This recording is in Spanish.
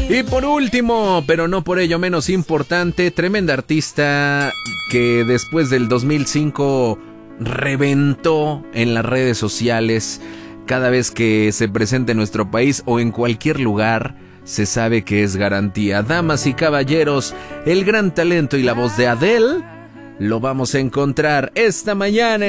Y por último, pero no por ello menos importante, tremenda artista que después del 2005 reventó en las redes sociales. Cada vez que se presenta en nuestro país o en cualquier lugar, se sabe que es garantía. Damas y caballeros, el gran talento y la voz de Adele lo vamos a encontrar esta mañana